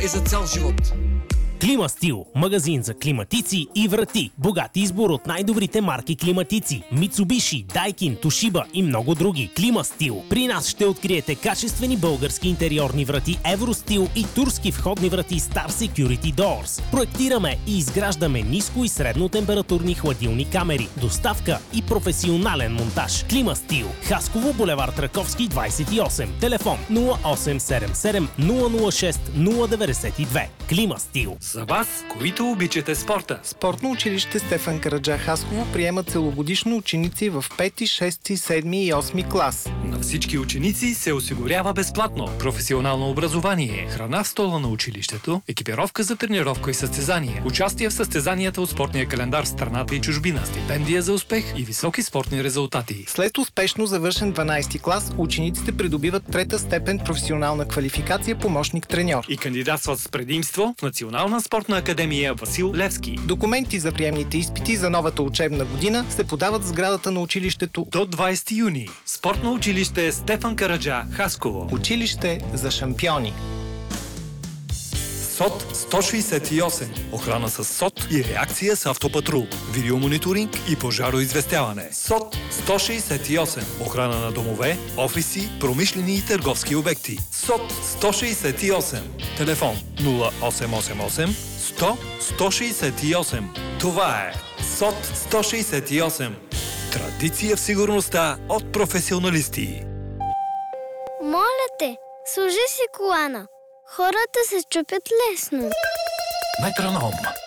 е за цял живот. Климастил – магазин за климатици и врати. Богат избор от най-добрите марки климатици. Mitsubishi, Daikin, Toshiba и много други. Климастил. При нас ще откриете качествени български интериорни врати Евростил и турски входни врати Star Security Doors. Проектираме и изграждаме ниско и средно температурни хладилни камери. Доставка и професионален монтаж. Климастил. Хасково, булевард Раковски, 28. Телефон 0877 006 092. Климастил. За вас, които обичате спорта. Спортно училище Стефан Караджа Хасково приема целогодишно ученици в 5, 6, 7 и 8 клас. На всички ученици се осигурява безплатно професионално образование, храна в стола на училището, екипировка за тренировка и състезания, участие в състезанията от спортния календар в страната и чужбина, стипендия за успех и високи спортни резултати. След успешно завършен 12-ти клас, учениците придобиват трета степен професионална квалификация помощник-треньор. И кандидатстват с предимство в Национална спортна академия Васил Левски. Документи за приемните изпити за новата учебна година се подават в сградата на училището До 20 юни. Спортно училище Стефан Караджа Хасково. Училище за шампиони. СОТ 168. Охрана с СОТ и реакция с автопатрул. Видеомониторинг и пожароизвестяване. СОТ 168. Охрана на домове, офиси, промишлени и търговски обекти. СОТ 168. Телефон 0888 100 168. Това е СОТ 168. Традиция в сигурността от професионалисти. Моля те, служи си колана. Хората се чупят лесно. Метроном